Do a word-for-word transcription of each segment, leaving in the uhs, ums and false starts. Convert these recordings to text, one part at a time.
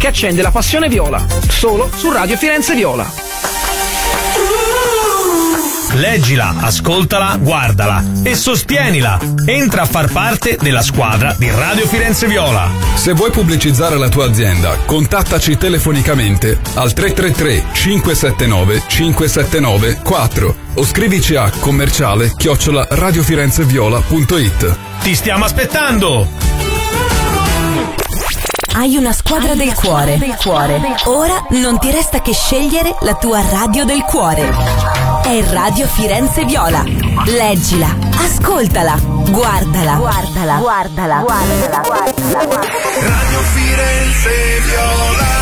che accende la passione viola. Solo su Radio Firenze Viola. Leggila, ascoltala, guardala e sostienila. Entra a far parte della squadra di Radio Firenze Viola. Se vuoi pubblicizzare la tua azienda, contattaci telefonicamente al tre tre tre cinque sette nove cinque sette nove quattro o scrivici a commerciale chiocciola radiofirenzeviola punto it. Ti stiamo aspettando! Hai una squadra del cuore. del cuore. Ora non ti resta che scegliere la tua radio del cuore. È Radio Firenze Viola. Leggila, ascoltala, guardala, guardala, guardala, guardala, guardala. Radio Firenze Viola.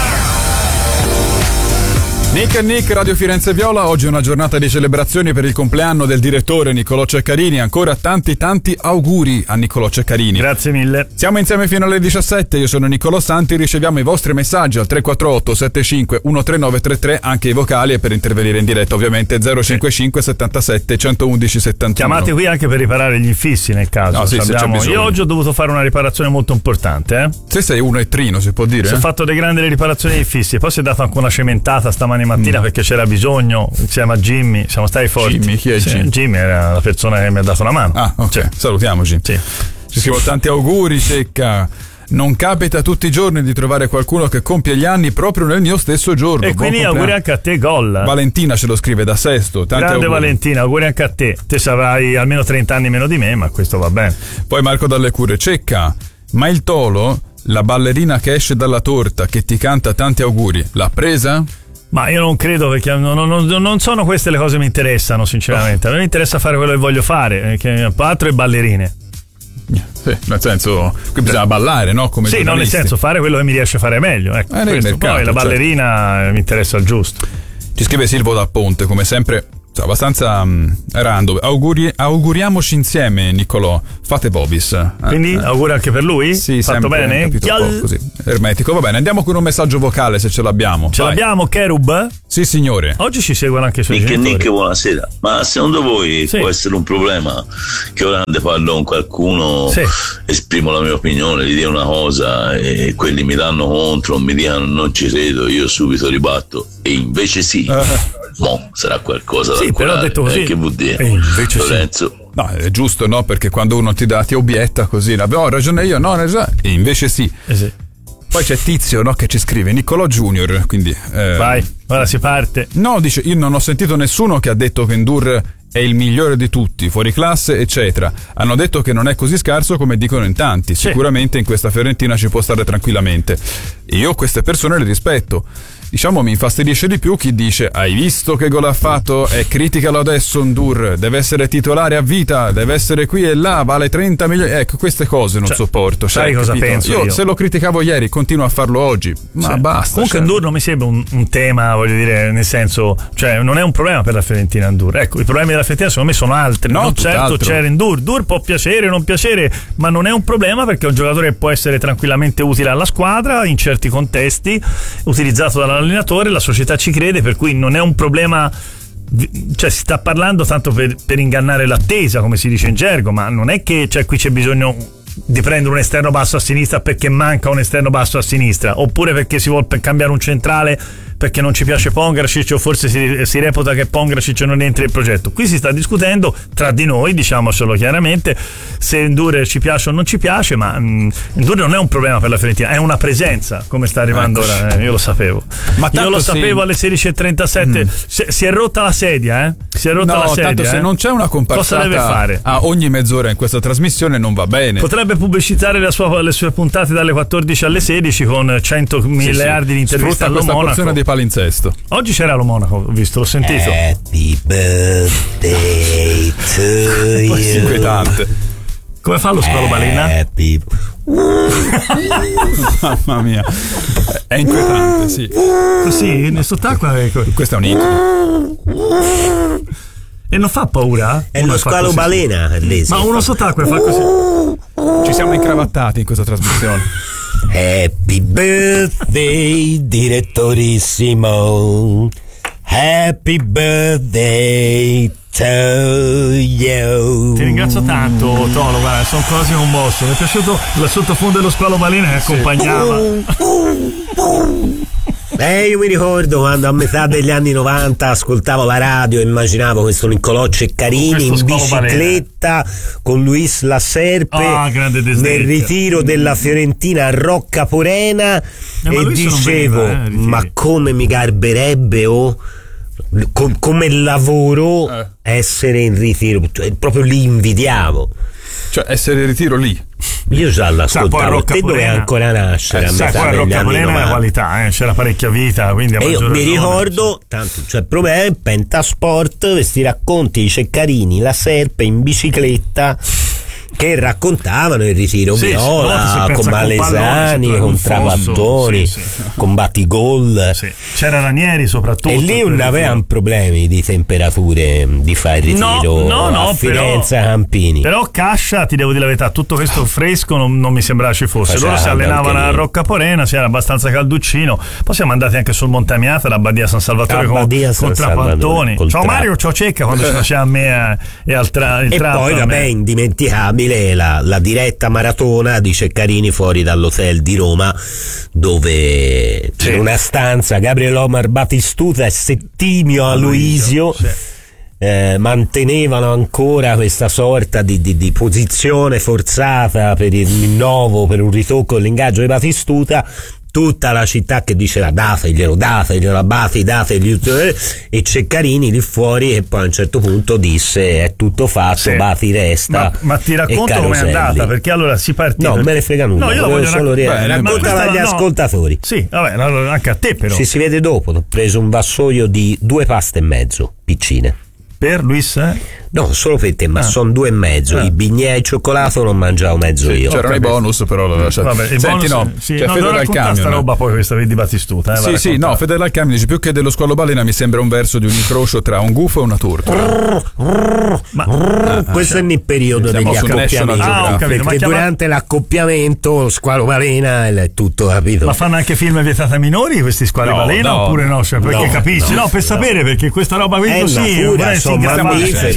Nick e Nick, Radio Firenze Viola. Oggi è una giornata di celebrazioni per il compleanno del direttore Niccolò Ceccarini. Ancora tanti tanti auguri a Niccolò Ceccarini. Grazie mille. Siamo insieme fino alle diciassette. Io sono Niccolò Santi. Riceviamo i vostri messaggi al tre quattro otto sette cinque uno tre nove tre tre, anche i vocali, e per intervenire in diretta ovviamente zero cinquantacinque settantasette centoudici settantuno. Chiamate qui anche per riparare gli infissi nel caso. No, sì, se c'è bisogno. Io oggi ho dovuto fare una riparazione molto importante. Eh? Se sei uno e trino, si può dire? Si è fatto delle grandi riparazioni di infissi. Poi si è dato anche una cementata stamani mattina mm. perché c'era bisogno, insieme a Jimmy. Siamo stati forti. Jimmy, chi è sì, Jimmy? Jimmy era la persona che mi ha dato una mano. Ah, ok. Cioè, salutiamoci. Sì. Ci scrivo tanti auguri, Cecca. Non capita tutti i giorni di trovare qualcuno che compie gli anni proprio nel mio stesso giorno. E quindi auguri anche a te, Gol. Valentina ce lo scrive da Sesto. Tanti Grande auguri. Valentina, auguri anche a te. Te avrai almeno trenta anni meno di me, ma questo va bene. Poi Marco Dalle Cure. Cecca, ma il Tolo, la ballerina che esce dalla torta, che ti canta tanti auguri, l'ha presa? Ma io non credo, perché non, non, non sono queste le cose che mi interessano, sinceramente. A me mi interessa fare quello che voglio fare, che altro è ballerine. Sì, nel senso, qui bisogna ballare, no? Come sì, non nel senso, fare quello che mi riesce a fare meglio. Ecco, eh, questo. mercato, Poi la ballerina certo. Mi interessa il giusto. Ci scrive Silvo da Ponte, come sempre. Abbastanza um, random. Auguri, auguriamoci insieme, Niccolò. Fate Bobis. Quindi eh. auguri anche per lui? Sì, fatto sempre, bene? Un così, ermetico. Va bene, andiamo con un messaggio vocale se ce l'abbiamo. Ce Vai. l'abbiamo, Cherub? Sì, signore. Oggi ci seguono anche i suoi Nick e genitori. Nick, buonasera. Ma secondo voi sì. può essere un problema che ora ne parlo con qualcuno, sì. esprimo la mia opinione, gli dico una cosa e quelli mi danno contro, mi dicono non ci credo, io subito ribatto e invece sì. Uh. Mo, sarà qualcosa sì, da però ho detto così. Eh, che vuol dire? E invece Lorenzo. Sì. No, è giusto, no? Perché quando uno ti dà, ti obietta così, ho ragione io, no, ragione. E invece sì. Eh sì. Poi c'è Tizio, no, che ci scrive, Niccolò Junior, quindi... Eh, Vai, ora si parte. No, dice, io non ho sentito nessuno che ha detto che Ndur è il migliore di tutti, fuori classe, eccetera. Hanno detto che non è così scarso come dicono in tanti. Sì. Sicuramente in questa Fiorentina ci può stare tranquillamente. Io queste persone le rispetto. Diciamo, mi infastidisce di più chi dice hai visto che gol ha fatto e criticalo adesso Ndur, deve essere titolare a vita, deve essere qui e là, vale trenta milioni. Ecco, queste cose non cioè, sopporto. Sai cioè, cosa capito? penso io, io? Se lo criticavo ieri continuo a farlo oggi, ma cioè, basta. Comunque cioè. Ndur non mi sembra un, un tema, voglio dire, nel senso, cioè non è un problema per la Fiorentina Ndur. Ecco, i problemi della Fiorentina secondo me sono altri. No, non certo c'è Ndur. Ndur può piacere o non piacere, ma non è un problema perché è un giocatore che può essere tranquillamente utile alla squadra in certi contesti, utilizzato dall'allenatore, la società ci crede, per cui non è un problema, cioè si sta parlando tanto per, per ingannare l'attesa, come si dice in gergo, ma non è che cioè, qui c'è bisogno di prendere un esterno basso a sinistra perché manca un esterno basso a sinistra, oppure perché si vuole cambiare un centrale perché non ci piace Pongracic o forse si, si reputa che Pongracic non entri nel progetto. Qui si sta discutendo tra di noi, diciamocelo chiaramente, se Ndur ci piace o non ci piace, ma mh, Ndur non è un problema per la Fiorentina, è una presenza, come sta arrivando ecco. ora, eh, io lo sapevo. Ma io lo sapevo sì. Alle sedici e trentasette, mm. si, si è rotta la sedia, eh? Si è rotta no, la sedia. Tanto eh? se non c'è una comparsata cosa deve fare? A ogni mezz'ora in questa trasmissione non va bene. Potrebbe pubblicizzare la sua, le sue puntate dalle quattordici alle sedici con cento sì, miliardi sì. di interviste allo Monaco. Porzione di palinsesto. Oggi c'era lo Monaco, ho visto, l'ho sentito. Happy birthday to you. È inquietante. Come fa lo squalo balena? Happy. Mamma mia, è inquietante, sì. Così, nel sott'acqua. Ecco. Questo è un incubo. E non fa paura? È uno squalo balena. Ma uno sott'acqua fa così. Ci siamo incravattati in questa trasmissione. Happy birthday, direttorissimo. Happy birthday to you. Ti ringrazio tanto, Tolo, guarda, sono quasi commosso. Mi è piaciuto il sottofondo dello squalo balena che accompagnava. Eh, io mi ricordo quando a metà degli anni novanta ascoltavo la radio e immaginavo questo Niccolò Ceccarini in bicicletta con Luis La Serpe ah, nel ritiro della Fiorentina a Rocca Porena eh, e dicevo veniva, eh, ma come mi garberebbe oh, com- come lavoro eh. essere in ritiro, cioè, proprio li invidiavo. Cioè essere in ritiro lì. Io già l'ascoltavo, te doveva ancora nascere eh, a metà degli anni novanta. È la qualità, eh? C'era parecchia vita, quindi e io mi ricordo, tanto, cioè il problema è Pentasport, questi racconti di Ceccarini, La Serpe in bicicletta che raccontavano il ritiro sì, viola con Malesani, con, con Travattoni, sì, sì. con Batigol. Sì. C'era Ranieri soprattutto. E lì non avevano problemi di temperature di fare il ritiro no, no, no, a Firenze però, Campini. Però Cascia, ti devo dire la verità, tutto questo fresco non, non mi sembrava ci fosse. Faceva loro si allenavano a Rocca Porena, si era abbastanza calduccino. Poi siamo andati anche sul Monte Amiata, la Badia San Salvatore con, con Trapattoni. Ciao tra... Mario, ciao Cecca quando ci faceva a me e al tra, il E poi vabbè, indimenticabile La, la diretta maratona di Ceccarini fuori dall'hotel di Roma, dove sì. in una stanza Gabriele Omar Batistuta e Settimio Aloisio sì. eh, mantenevano ancora questa sorta di, di, di posizione forzata per il rinnovo, per un ritocco dell'ingaggio di Batistuta. Tutta la città che diceva dateglielo, dateglielo, Bati, dateglielo, e Ceccarini lì fuori e poi a un certo punto disse è tutto fatto, sì. Bati resta. Ma, ma ti racconto com'è andata, perché allora si partì. No, per... me ne frega nulla. No, io voglio solo rac- beh, raccontala agli no. ascoltatori. Sì, vabbè, anche a te però. Ci si vede dopo, ho preso un vassoio di due paste e mezzo, piccine. Per Luis? Eh? No, solo per te, ma ah. sono due e mezzo. Ah. I bignè e cioccolato non mangiavo mezzo sì, io. C'erano i bonus, però lo lasciate. Vabbè, Senti, bonus, no, sì, cioè, no, Fedele al camion. Sta roba poi questa di Batistuta. Eh, sì, sì, no, Fedele al camion dice più che dello squalo balena mi sembra un verso di un incrocio tra un gufo e una tortola. ma ah, questo cioè, è nel periodo degli accoppiamenti. Ah, capito, perché chiama... durante l'accoppiamento squalo balena è tutto capito. Ma fanno anche film vietati ai minori questi squali no, balena no, oppure no? Cioè, perché no, capisci? No, no per no. sapere perché questa roba qui così sono mammiferi.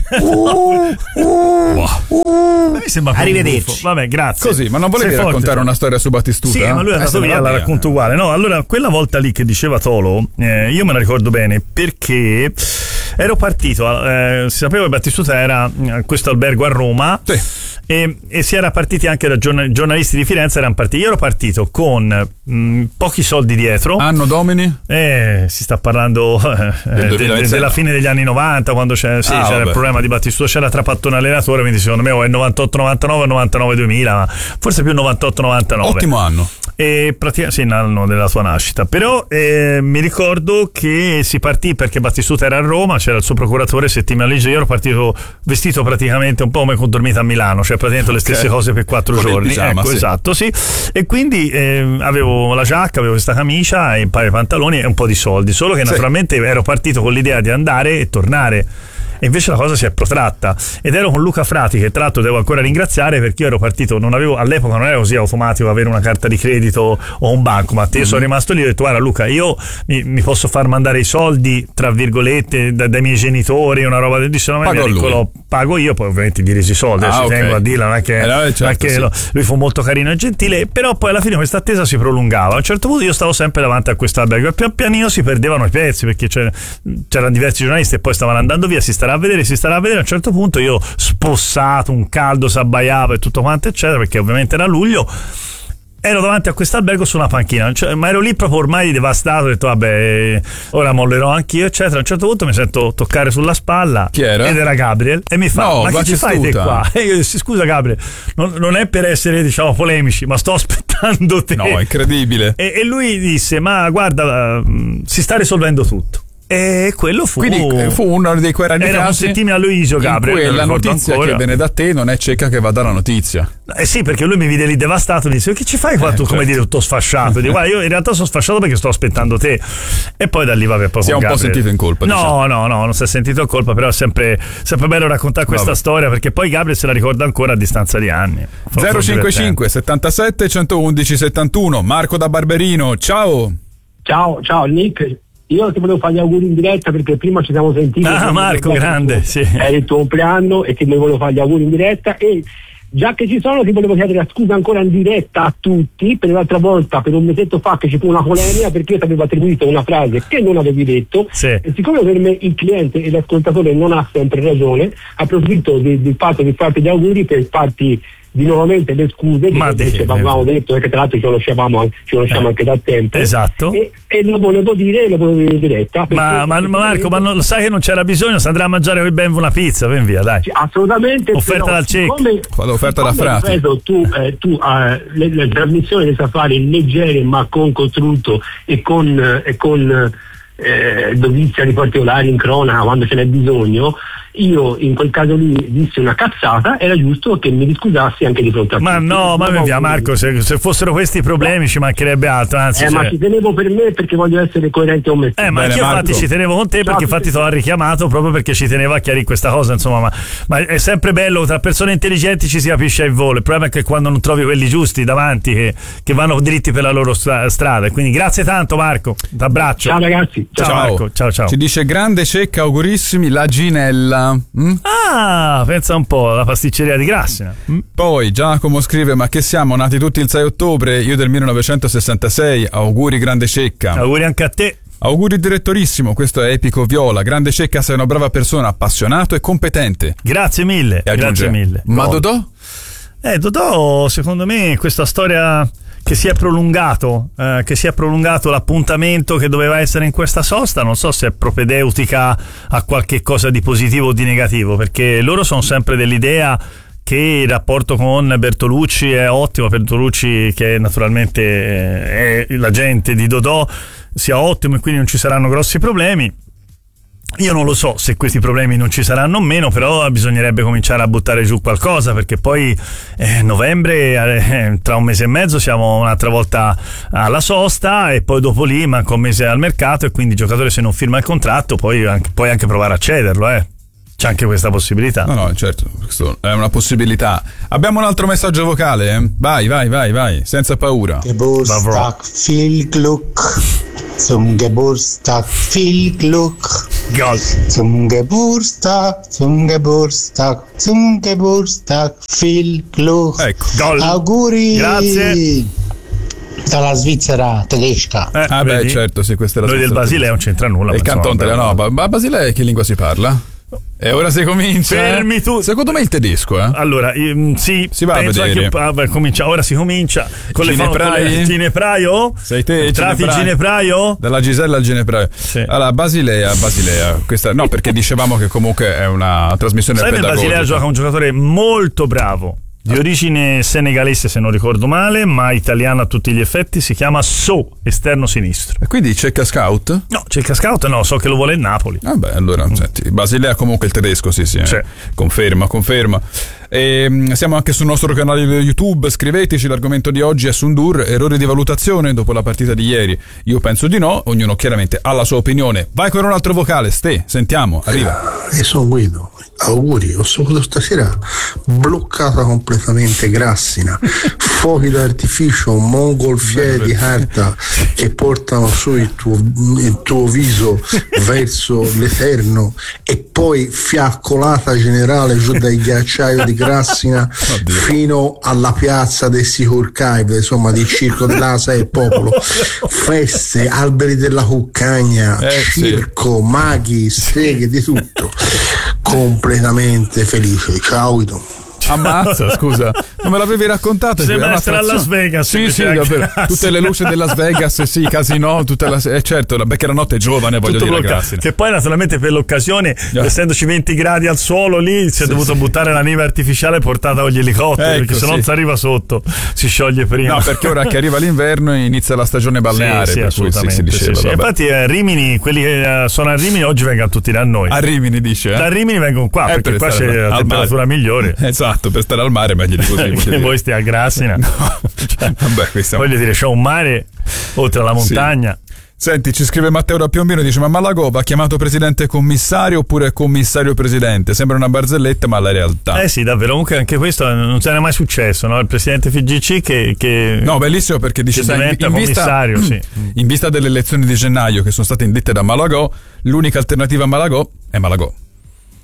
Mi sembra arrivederci. Vabbè, grazie. Così, ma non volevi Sei raccontare forte, una storia su Batistuta? Sì, ma lui è andato via, la racconto uguale. No, allora quella volta lì che diceva Tolo, eh, io me la ricordo bene perché ero partito, eh, si sapeva che Batistuta era a questo albergo a Roma. Sì. E, e si era partiti anche da giornal- giornalisti di Firenze, erano partiti. Io ero partito con mh, pochi soldi dietro. Anno domini? Eh, si sta parlando eh, de- de- della fine degli anni novanta, quando c'era, sì, ah, c'era il problema di Batistuta, c'era Trapattone allenatore, quindi secondo me oh, è novantotto novantanove, novantanove duemila, ma forse più novantotto novantanove. Ottimo anno. E praticamente sì, l'anno della tua nascita. Però eh, mi ricordo che si partì perché Batistuta era a Roma, c'era il suo procuratore Settimio Aloisio. Io ero partito vestito praticamente un po' come con dormita a Milano, cioè praticamente le stesse okay. cose per quattro con giorni. Pigiama, ecco, sì. esatto, sì. E quindi eh, avevo la giacca, avevo questa camicia e un paio di pantaloni e un po' di soldi. Solo che sì. naturalmente ero partito con l'idea di andare e tornare. E invece la cosa si è protratta ed ero con Luca Frati, che tra l'altro devo ancora ringraziare, perché io ero partito, non avevo, all'epoca non era così automatico avere una carta di credito o un banco, ma te mm-hmm. sono rimasto lì e ho detto guarda Luca, io mi, mi posso far mandare i soldi tra virgolette da, dai miei genitori, una roba del genere, no, pago, Niccolo, pago io, poi ovviamente gli resi i soldi, ah, ci okay. tengo a dirla, non è che, eh, certo, non è che sì. lo, lui fu molto carino e gentile, però poi alla fine questa attesa si prolungava. A un certo punto io stavo sempre davanti a quest'albergo e pian pianino si perdevano i pezzi, perché c'era, c'erano diversi giornalisti e poi stavano andando via, si starà a vedere, si starà a vedere. A un certo punto io spossato, un caldo s'abbaiava e tutto quanto eccetera, perché ovviamente era luglio, ero davanti a quest'albergo su una panchina, cioè, ma ero lì proprio ormai devastato, ho detto vabbè ora mollerò anch'io eccetera. A un certo punto mi sento toccare sulla spalla. Chi era? Ed era Gabriel e mi fa no, ma che ci fai te qua? E io dissi scusa Gabriel, non, non è per essere diciamo polemici, ma sto aspettando te. No, incredibile. E, e lui disse ma guarda si sta risolvendo tutto. E quello fu quindi fu uno dei quei rari era un Settimio Aloisio Gabriel, in cui la notizia ancora. Che viene da te non è Cecca che va a dare la notizia. Eh sì, perché lui mi vide lì devastato, mi disse che ci fai qua eh, tu certo. come dire tutto sfasciato. Dico, guarda, io in realtà sono sfasciato perché sto aspettando te. E poi da lì va per poco. Si è un Gabriel. po' sentito in colpa. No, diciamo. no, no, non si è sentito in colpa, però è sempre, sempre bello raccontare questa Vabbè. storia, perché poi Gabriel se la ricorda ancora a distanza di anni. zero cinquantacinque settantasette centoundici settantuno Marco da Barberino, ciao. Ciao, ciao Nick. Io ti volevo fare gli auguri in diretta perché prima ci siamo sentiti. Ah, Marco, grande, sì. È il tuo compleanno e ti volevo fare gli auguri in diretta e già che ci sono, ti volevo chiedere la scusa ancora in diretta a tutti per l'altra volta, per un mesetto fa che ci fu una polemica perché io ti avevo attribuito una frase che non avevi detto, sì. E siccome per me il cliente e l'ascoltatore non ha sempre ragione, approfitto del, del fatto di farti gli auguri per farti di nuovamente le scuse che invece avevamo detto, che tra l'altro ci conoscevamo, ci conosciamo eh, anche da tempo, esatto, e, e lo volevo dire, lo volevo dire in diretta. Ma, ma, ma Marco, ma non, sai che non c'era bisogno, si andrà a mangiare con Ben una pizza, ven via, dai. Assolutamente. Offerta però, dal cieco. Offerta da Frati. Ripeto, tu, eh, tu eh, le, le trasmissioni le sa fare leggere ma con costrutto e con, e con eh, dovizia di particolari in cronaca quando ce n'è bisogno. Io in quel caso lì dissi una cazzata, era giusto che mi riscusassi anche di fronte a ma tutti. no, ma via Marco, se, se fossero questi i problemi no. ci mancherebbe altro, anzi, eh, cioè... ma ci tenevo per me perché voglio essere coerente con me. Eh, ma Bene, io Marco. infatti ci tenevo con te perché Ciao, infatti ti ho richiamato proprio perché ci tenevo a chiarire questa cosa, insomma, ma, ma è sempre bello, tra persone intelligenti ci si capisce il volo. Il problema è che quando non trovi quelli giusti davanti che, che vanno dritti per la loro stra- strada. Quindi grazie tanto Marco, t'abbraccio. Ciao ragazzi. Ciao, ciao Marco, ciao ciao. Ci dice grande cecca, augurissimi, la Ginella. Mm? Ah, pensa un po', la pasticceria di Grassina. Mm. Poi Giacomo scrive: ma che siamo nati tutti il sei ottobre, io del millenovecentosessantasei, auguri grande cecca. Auguri anche a te. Auguri direttorissimo, questo è Epico Viola, grande cecca, sei una brava persona, appassionato e competente. Grazie mille, e aggiunge, grazie mille. Ma no. Dodò? Eh, Dodò, secondo me questa storia che si è prolungato, eh, che si è prolungato l'appuntamento che doveva essere in questa sosta, non so se è propedeutica a qualche cosa di positivo o di negativo, perché loro sono sempre dell'idea che il rapporto con Bertolucci è ottimo, Bertolucci che naturalmente è l'agente di Dodò sia ottimo e quindi non ci saranno grossi problemi. Io non lo so se questi problemi non ci saranno o meno, però bisognerebbe cominciare a buttare giù qualcosa, perché poi eh, novembre, eh, tra un mese e mezzo siamo un'altra volta alla sosta e poi dopo lì manca un mese al mercato e quindi il giocatore, se non firma il contratto, poi anche, puoi anche provare a cederlo, eh. C'è anche questa possibilità. No, no, certo, questo è una possibilità. Abbiamo un altro messaggio vocale, eh? Vai, vai, vai, vai, senza paura. Geburtstag, viel Glück. Zum Geburtstag, viel Glück. Zum Geburtstag, zum Geburtstag, zum Geburtstag, viel Glück. Ecco, gol. Auguri. Grazie. Dalla Svizzera tedesca. Eh, ah, beh, certo, sì, questa è la Noi del Basilea non c'entra nulla. Il canton no, ma, ma Basilea che lingua si parla? E ora si comincia. Fermi tu. Secondo me il tedesco, eh? Allora, ehm, sì, si va a vedere. Che, ah, beh, comincia, ora si comincia. Con Gineprai? le fam- Ginepraio? Sei te, Entrati Ginepraio? Ginepraio? Dalla Gisella al Ginepraio. Sì. Allora, Basilea, Basilea. Questa, no, perché dicevamo che comunque è una trasmissione Sai, pedagogica. nel Basilea gioca un giocatore molto bravo. Di origine senegalese, se non ricordo male, ma italiano a tutti gli effetti, si chiama So, esterno sinistro. E quindi Cecca Scout? No, Cecca Scout no, so che lo vuole il Napoli. Vabbè, allora, mm. senti, Basilea comunque il tedesco, sì, sì. Sì. Eh. Conferma, conferma. E, siamo anche sul nostro canale YouTube, scriveteci, l'argomento di oggi è Sundur, errori di valutazione dopo la partita di ieri. Io penso di no, ognuno chiaramente ha la sua opinione. Vai con un altro vocale, Ste, sentiamo, arriva. E sono Guido, auguri, ho saputo stasera bloccata completamente Grassina, fuochi d'artificio, mongolfiere di carta che portano su il tuo, il tuo viso verso l'eterno e poi fiaccolata generale giù dai ghiacciai di Grassina Oddio. fino alla piazza del Sicurcaive, insomma di Circo dell'Asa e Popolo, feste, alberi della cuccagna, eh, circo, sì. maghi, streghe, di tutto. Completamente felice. Ciao Guido. Ammazza, scusa, non me l'avevi raccontato? Sembra essere a Las Vegas. Sì, sì, davvero. Tutte le luci della Las Vegas, sì, casino, tutta la, eh, certo, la perché la notte è giovane, voglio tutto dire, blocca- ragazzi. Che poi naturalmente per l'occasione, yeah. essendoci venti gradi al suolo lì, si è sì, dovuto sì. buttare la neve artificiale portata con gli elicotteri, ecco, perché se no sì. non si arriva sotto, si scioglie prima. No, perché ora che arriva l'inverno inizia la stagione balneare, sì, sì, per cui sì, si diceva. Sì, sì. Infatti a Rimini, quelli che sono a Rimini oggi vengono tutti da noi. A Rimini dice? Eh? Da Rimini vengono qua, eh, perché per qua c'è la temperatura mare. migliore. Esatto, per stare al mare meglio di così. Che voi stia a Grassina. No. Cioè, vabbè, questa... voglio dire, c'è un mare oltre alla montagna. Sì. Senti, ci scrive Matteo da Piombino, dice: ma Malagò va chiamato presidente commissario oppure commissario presidente? Sembra una barzelletta, ma la realtà. Eh sì, davvero, comunque anche questo non c'era mai successo, no? Il presidente F G C che, che no, bellissimo, perché dice sai, diventa in commissario, vista, sì. in vista delle elezioni di gennaio che sono state indette da Malagò, l'unica alternativa a Malagò è Malagò.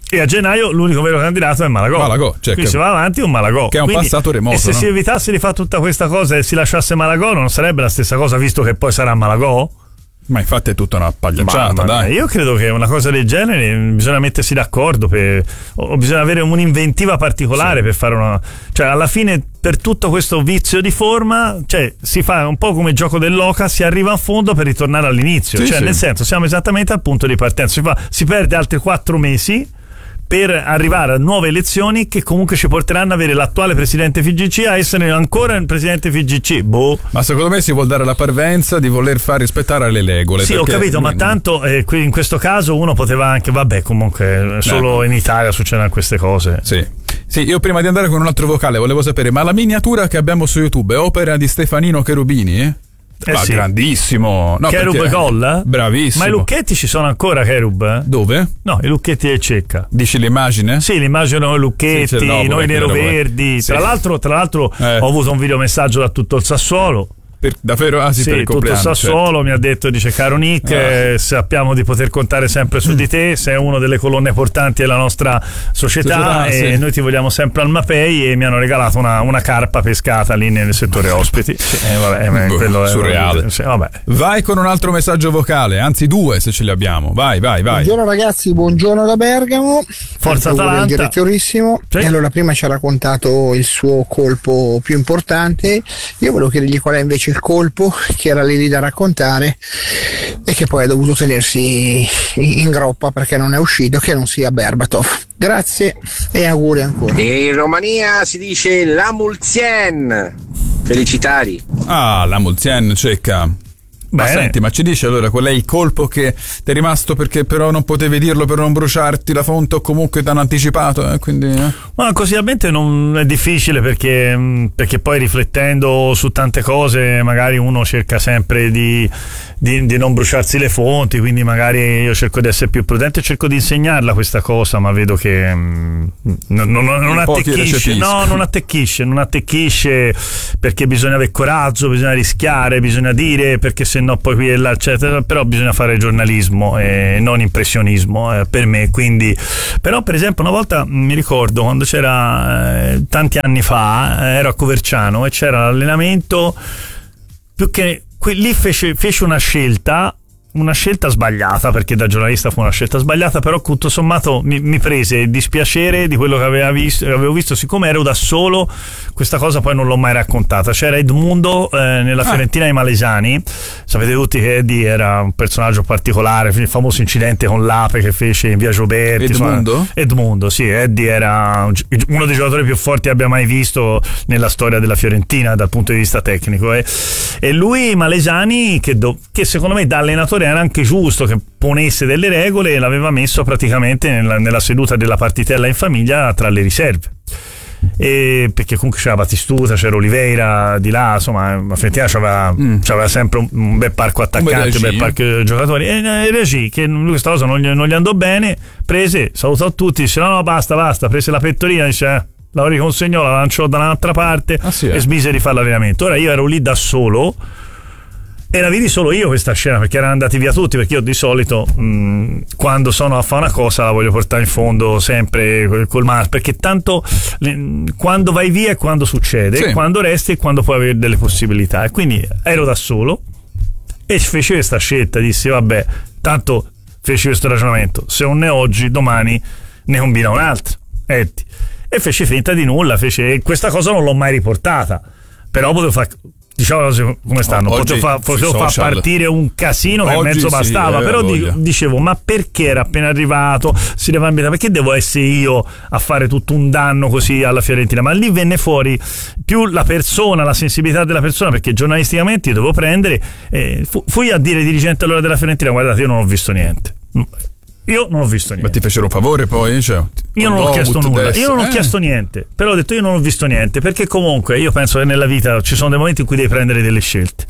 E a gennaio l'unico vero candidato è Malagò. Malagò, cioè quindi si va avanti un Malagò. Che è un quindi, passato remoto. E se no? si evitasse di fare tutta questa cosa e si lasciasse Malagò, non sarebbe la stessa cosa, visto che poi sarà Malagò? Ma infatti è tutta una pagliacciata, ma, dai. Io credo che una cosa del genere bisogna mettersi d'accordo per, o bisogna avere un'inventiva particolare sì. per fare una. Cioè, alla fine, per tutto questo vizio di forma, cioè si fa un po' come il gioco dell'oca, si arriva a fondo per ritornare all'inizio. Sì, cioè, sì. nel senso, siamo esattamente al punto di partenza. Si, fa, si perde altri quattro mesi per arrivare a nuove elezioni che comunque ci porteranno ad avere l'attuale presidente F I G C a essere ancora il presidente F I G C. Boh. Ma secondo me si vuol dare la parvenza di voler far rispettare le regole. Sì, ho capito, ma tanto eh, in questo caso uno poteva anche, vabbè, comunque solo eh. in Italia succedono queste cose. Sì. Sì, io prima di andare con un altro vocale volevo sapere, ma la miniatura che abbiamo su YouTube è opera di Stefanino Cherubini? Eh? Eh ah, sì. grandissimo. No, Cherub perché... Golla? Bravissimo. Ma i lucchetti ci sono ancora, Cherub? Eh? Dove? No, i lucchetti del Cecca. Dici l'immagine? Sì, l'immagine i lucchetti, sì, no, noi nero-verdi. sì. Tra l'altro, tra l'altro eh. ho avuto un videomessaggio da tutto il Sassuolo. Per, davvero? Ah, sì, sì, per il tutto il Sassuolo certo. mi ha detto, dice caro Nick, eh. Eh, sappiamo di poter contare sempre su di te, sei una delle colonne portanti della nostra società, società e sì. noi ti vogliamo sempre al Mapei, e mi hanno regalato una, una carpa pescata lì nel settore ospiti. Eh, vabbè, Boh, quello è surreale. Sì, vabbè. Vai con un altro messaggio vocale, anzi due se ce li abbiamo. Vai, vai, vai. Buongiorno ragazzi, buongiorno da Bergamo. Forza Atalanta. Direttorissimo. Sì. E allora prima ci ha raccontato il suo colpo più importante. Io volevo chiedergli qual è invece il colpo che era lì lì da raccontare e che poi ha dovuto tenersi in groppa perché non è uscito, che non sia Berbatov. Grazie e auguri ancora. E in Romania si dice la Mulzien. Felicitari. Ah, la Mulzien cecca. Ma Bene. senti, ma ci dici allora qual è il colpo che ti è rimasto perché però non potevi dirlo per non bruciarti la fonte o comunque ti hanno anticipato? Eh? Quindi, eh? Ma così veramente non è difficile perché, perché poi riflettendo su tante cose magari uno cerca sempre di, di, di non bruciarsi le fonti, quindi magari io cerco di essere più prudente e cerco di insegnarla questa cosa, ma vedo che mh, non, non, non attecchisce, no, non attecchisce, non attecchisce perché bisogna avere coraggio, bisogna rischiare, bisogna dire perché se no poi qui e là eccetera, però bisogna fare giornalismo e non impressionismo eh, per me, quindi però per esempio una volta mi ricordo quando c'era eh, tanti anni fa eh, ero a Coverciano e c'era l'allenamento più che lì fece, fece una scelta una scelta sbagliata, perché da giornalista fu una scelta sbagliata, però tutto sommato mi, mi prese dispiacere di quello che aveva visto, avevo visto, siccome ero da solo questa cosa poi non l'ho mai raccontata. C'era Edmundo eh, nella Fiorentina ai Malesani, sapete tutti che Eddie era un personaggio particolare, il famoso incidente con l'ape che fece in via Gioberti. Edmundo? Insomma, Edmundo, sì, Eddie era uno dei giocatori più forti che abbia mai visto nella storia della Fiorentina dal punto di vista tecnico, eh. E lui Malesani che, do, che secondo me da allenatore era anche giusto che ponesse delle regole, e l'aveva messo praticamente nella, nella seduta della partitella in famiglia tra le riserve, e perché comunque c'era Batistuta, c'era Oliveira di là, insomma la Fiorentina c'aveva, mm. c'aveva sempre un, un bel parco attaccanti, un bel parco giocatori, e il Regi che questa cosa non gli, non gli andò bene, prese, salutò tutti, disse no no basta basta, prese la pettorina, dice eh, la riconsegnò, la lanciò da un'altra parte ah, sì, eh. e smise di fare l'allenamento. Ora io ero lì da solo e la vidi solo io questa scena, perché erano andati via tutti, perché io di solito mh, quando sono a fare una cosa la voglio portare in fondo sempre col mar, perché tanto mh, quando vai via è quando succede, sì. quando resti è quando puoi avere delle possibilità, e quindi ero da solo e feci questa scelta, dissi vabbè, tanto feci questo ragionamento, se non ne oggi domani ne combina un'altra, Eddie. E feci finta di nulla, fece, e questa cosa non l'ho mai riportata, però potevo fare, diciamo come stanno, Oggi, potevo far fa partire un casino che Oggi mezzo bastava, sì, eh, però di, dicevo ma perché era appena arrivato, si deve ambientare, perché devo essere io a fare tutto un danno così alla Fiorentina? Ma lì venne fuori più la persona, la sensibilità della persona, perché giornalisticamente io dovevo prendere, eh, fu, fui a dire ai dirigenti allora della Fiorentina guardate, io non ho visto niente, io non ho visto niente. Ma ti fecero un favore poi? Cioè, io non ho chiesto nulla, adesso. io non ho eh. chiesto niente, però ho detto io non ho visto niente, perché comunque io penso che nella vita ci sono dei momenti in cui devi prendere delle scelte,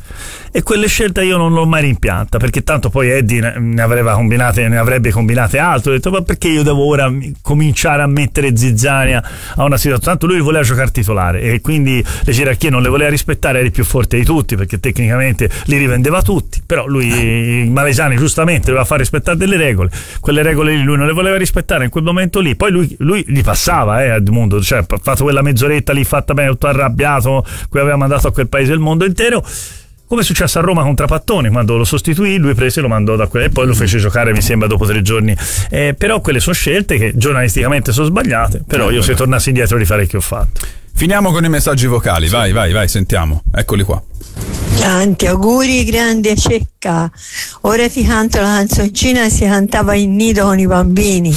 e quelle scelte io non l'ho mai rimpianta, perché tanto poi Eddie ne avrebbe combinate, ne avrebbe combinate altre. Ho detto, ma perché io devo ora cominciare a mettere zizzania a una situazione? Tanto lui voleva giocare titolare e quindi le gerarchie non le voleva rispettare, era il più forte di tutti perché tecnicamente li rivendeva tutti, però lui, Malesani giustamente doveva far rispettare delle regole, quelle regole lì lui non le voleva rispettare in quel momento lì, poi lui, lui gli passava eh, a Edmundo, cioè ha fatto quella mezz'oretta lì fatta bene, tutto arrabbiato, cui aveva mandato a quel paese il mondo intero, come è successo a Roma con Trapattoni, quando lo sostituì lui prese e lo mandò da quella e poi lo fece giocare mi sembra dopo tre giorni, eh, però quelle sono scelte che giornalisticamente sono sbagliate, però io se tornassi indietro rifarei che ho fatto. Finiamo con i messaggi vocali, sì. vai vai vai sentiamo, eccoli qua. Tanti auguri grande Cecca, ora ti canto la canzoncina che si cantava in nido con i bambini.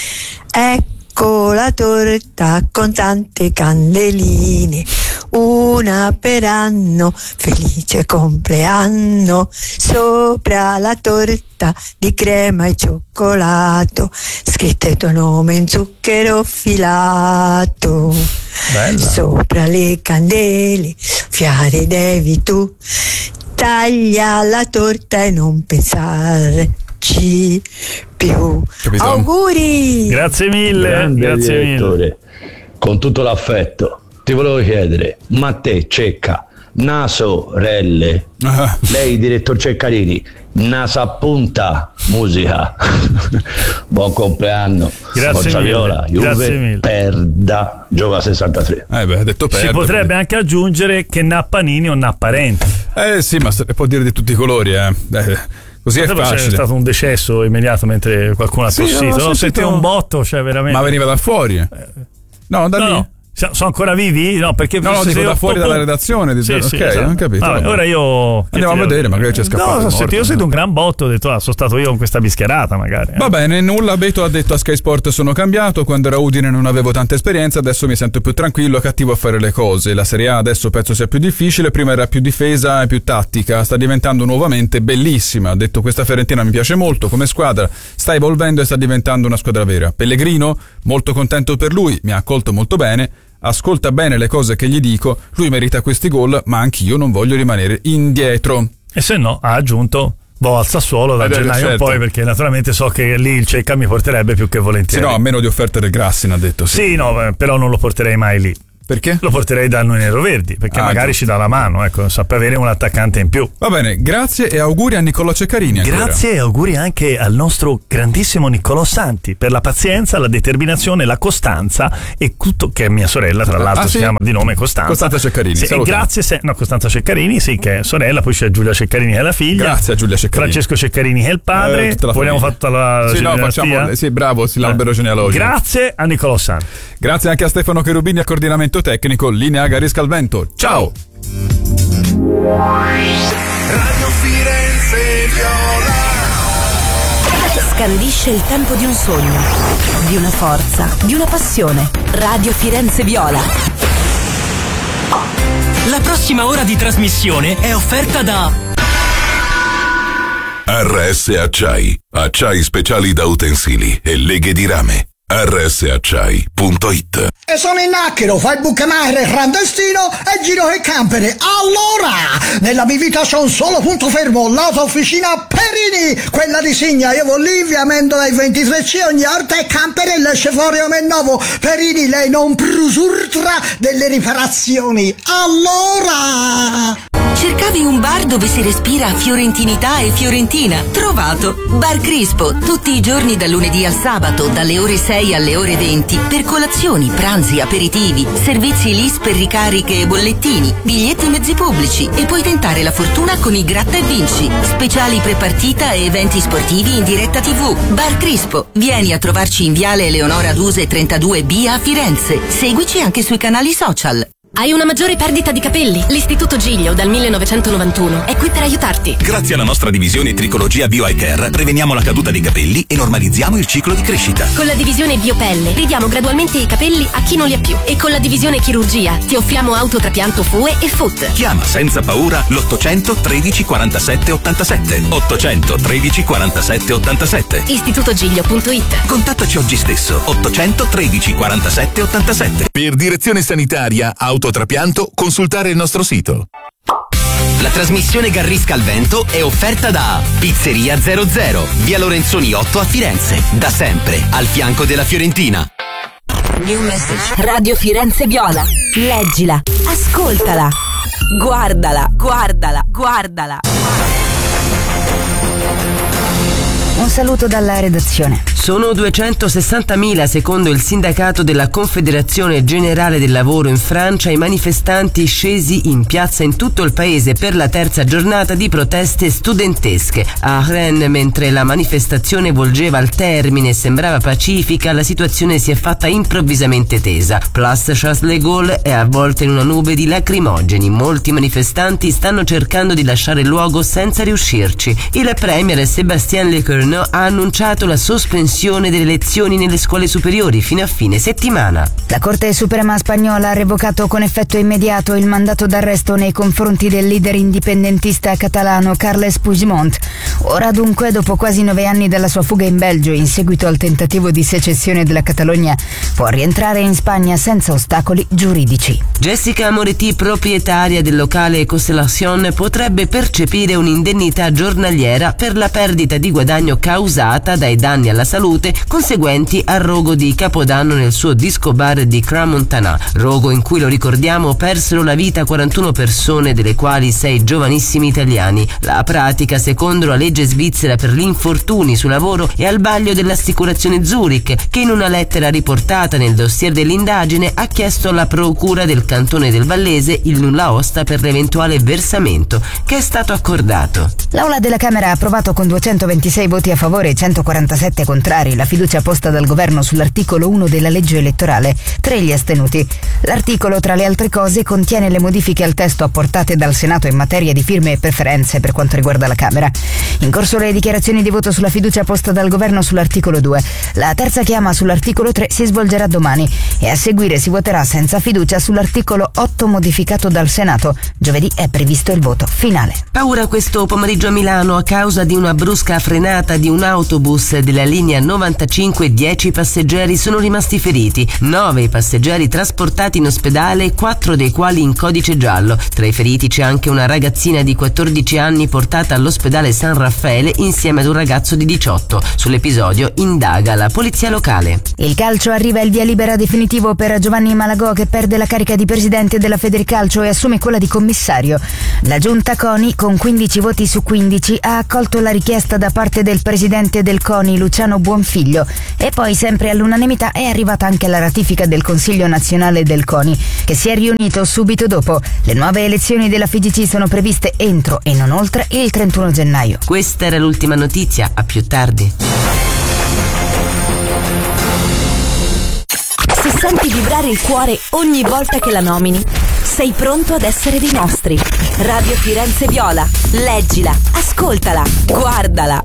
Ecco la torta con tante candeline, una per anno, felice compleanno, sopra la torta di crema e cioccolato, scritto il tuo nome in zucchero filato. Bella. Sopra le candele, fiare devi tu, taglia la torta e non pensarci più. Capito? Auguri! Grazie mille, grande grazie direttore, mille. Con tutto l'affetto, ti volevo chiedere, ma te Cecca, naso relle, uh-huh. lei direttor Ceccarini, nasa punta musica. Buon compleanno. Grazie Forza mille. Viola, Juve perda, gioca sessantatré. Eh beh, detto perda, si potrebbe poi. anche aggiungere che Nappanini o Napparenti. Eh sì, ma può dire di tutti i colori, eh. eh così è facile. C'è stato un decesso immediato mentre qualcuno ha sì, tossito. No, sentito... sentivo un botto, cioè veramente. Ma veniva da fuori? Eh. No, da no, lì. No. Sono ancora vivi? No, perché no, no, dico da fuori dalla redazione. Di... Sì, ok, sì, esatto. non capito. Vabbè, ora io andiamo a vedere, magari c'è scappato. No, morto, io ho sentito un gran botto, ho detto, ah, sono stato io con questa bischerata, magari. Eh. Va bene, nulla. Beto ha detto a Sky Sport sono cambiato. Quando era Udine non avevo tanta esperienza, adesso mi sento più tranquillo e cattivo a fare le cose. La Serie A adesso penso sia più difficile, prima era più difesa e più tattica, sta diventando nuovamente bellissima. Ha detto questa Fiorentina mi piace molto come squadra, sta evolvendo e sta diventando una squadra vera. Pellegrino, molto contento per lui, mi ha accolto molto bene. Ascolta bene le cose che gli dico, lui merita questi gol, ma anch'io non voglio rimanere indietro. E se no, ha aggiunto, boh, al Sassuolo da eh, gennaio certo. poi, perché naturalmente so che lì il Cecca mi porterebbe più che volentieri. Sì, no, a meno di offerte del Grassin, ha detto. Sì, sì no, però non lo porterei mai lì. Perché? Lo porterei da noi neroverdi, perché ah, magari giusto. Ci dà la mano, ecco, sapere avere un attaccante in più. Va bene, grazie e auguri a Niccolò Ceccarini. Ancora. Grazie e auguri anche al nostro grandissimo Niccolò Santi per la pazienza, la determinazione, la costanza e tutto, che è mia sorella, tra l'altro ah, si sì? chiama di nome Costanza. Costanza Ceccarini. Sì, e grazie, se, no, Costanza Ceccarini, sì, che è sorella, poi c'è Giulia Ceccarini che è la figlia. Grazie a Giulia Ceccarini. Francesco Ceccarini che è il padre. Eh, Vogliamo fatta la Sì, no, facciamo, sì, bravo, sì, l'albero eh. genealogico. Grazie a Niccolò Santi. Grazie anche a Stefano Cherubini a coordinamento tecnico. Linea Garisca al vento. Ciao. Radio Firenze Viola. Scandisce il tempo di un sogno, di una forza, di una passione. Radio Firenze Viola. La prossima ora di trasmissione è offerta da R S Acciai, acciai speciali da utensili e leghe di rame. R S acciai punto it. E sono in Acchero, fai bucamare clandestino e giro e campere. Allora, nella mia vita c'è un solo punto fermo, l'autofficina Perini, quella di Signa. Io vado lì, via Mendola ai ventitré C, ogni orta e camperella esce fuori come nuovo. Perini, lei non prusurtra delle riparazioni. Allora... Cercavi un bar dove si respira fiorentinità e fiorentina? Trovato! Bar Crispo, tutti i giorni dal lunedì al sabato, dalle ore sei alle ore venti, per colazioni, pranzi, aperitivi, servizi L I S per ricariche e bollettini, biglietti mezzi pubblici e puoi tentare la fortuna con i Gratta e Vinci, speciali prepartita e eventi sportivi in diretta tivù. Bar Crispo, vieni a trovarci in Viale Eleonora Duse trentadue B a Firenze. Seguici anche sui canali social. Hai una maggiore perdita di capelli? L'Istituto Giglio dal millenovecentonovantuno è qui per aiutarti. Grazie alla nostra divisione Tricologia Bio Eye Care preveniamo la caduta dei capelli e normalizziamo il ciclo di crescita. Con la divisione Biopelle ridiamo gradualmente i capelli a chi non li ha più. E con la divisione Chirurgia ti offriamo autotrapianto F U E e F U T. Chiama senza paura l'ottocento tredici quarantasette ottantasette. ottocento tredici quarantasette ottantasette. Istituto Giglio punto it. Contattaci oggi stesso. ottocento tredici quarantasette ottantasette. Per direzione sanitaria, autotrapianto, consultare il nostro sito. La trasmissione Garrisca al vento è offerta da Pizzeria zero zero, via Lorenzoni otto a Firenze, da sempre al fianco della Fiorentina. New message. Radio Firenze Viola. Leggila, ascoltala, guardala, guardala, guardala. Un saluto dalla redazione. Sono duecentosessantamila, secondo il sindacato della Confederazione Generale del Lavoro in Francia, i manifestanti scesi in piazza in tutto il paese per la terza giornata di proteste studentesche. A Rennes, mentre la manifestazione volgeva al termine e sembrava pacifica, la situazione si è fatta improvvisamente tesa. Place Charles de Gaulle è avvolta in una nube di lacrimogeni. Molti manifestanti stanno cercando di lasciare il luogo senza riuscirci. Il premier Sébastien Lecornu ha annunciato la sospensione delle lezioni nelle scuole superiori fino a fine settimana. La Corte Suprema spagnola ha revocato con effetto immediato il mandato d'arresto nei confronti del leader indipendentista catalano Carles Puigdemont. Ora dunque, dopo quasi nove anni dalla sua fuga in Belgio in seguito al tentativo di secessione della Catalogna, può rientrare in Spagna senza ostacoli giuridici. Jessica Moretti, proprietaria del locale Constellation, potrebbe percepire un'indennità giornaliera per la perdita di guadagno causata dai danni alla salute conseguenti al rogo di Capodanno nel suo disco bar di Crans-Montana, rogo in cui, lo ricordiamo, persero la vita quarantuno persone, delle quali sei giovanissimi italiani. La pratica, secondo la legge svizzera per gli infortuni sul lavoro, è al vaglio dell'assicurazione Zurich, che in una lettera riportata nel dossier dell'indagine ha chiesto alla procura del cantone del Vallese il nulla osta per l'eventuale versamento, che è stato accordato. L'Aula della Camera ha approvato con duecentoventisei voti a favore e centoquarantasette contrari la fiducia posta dal governo sull'articolo uno della legge elettorale, tre gli astenuti. L'articolo, tra le altre cose, contiene le modifiche al testo apportate dal Senato in materia di firme e preferenze per quanto riguarda la Camera. In corso le dichiarazioni di voto sulla fiducia posta dal governo sull'articolo due. La terza chiama sull'articolo tre si svolgerà domani e a seguire si voterà senza fiducia sull'articolo otto modificato dal Senato. Giovedì è previsto il voto finale. Paura questo pomeriggio a Milano a causa di una brusca frenata di un autobus della linea novantacinque. Dieci passeggeri sono rimasti feriti, nove i passeggeri trasportati in ospedale, quattro dei quali in codice giallo. Tra i feriti c'è anche una ragazzina di quattordici anni portata all'ospedale San Raffaele insieme ad un ragazzo di diciotto. Sull'episodio indaga la polizia locale. Il calcio arriva il via libera definitivo per Giovanni Malagò, che perde la carica di presidente della Federicalcio e assume quella di commissario. La giunta CONI, con quindici voti su quindici, ha accolto la richiesta da parte del presidente del CONI, Luciano Buonfiglio, e poi, sempre all'unanimità, è arrivata anche la ratifica del Consiglio Nazionale del CONI, che si è riunito subito dopo. Le nuove elezioni della F I G C sono previste entro e non oltre il trentuno gennaio. Questa era l'ultima notizia, a più tardi. Se senti vibrare il cuore ogni volta che la nomini, sei pronto ad essere dei nostri. Radio Firenze Viola. Leggila, ascoltala, guardala.